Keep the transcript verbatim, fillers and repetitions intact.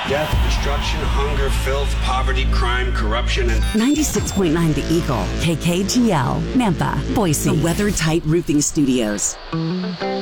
Death, destruction, hunger, filth, poverty, crime, corruption, and... ninety-six point nine The Eagle, K K G L, Nampa, Boise. The WeatherTight Roofing Studios.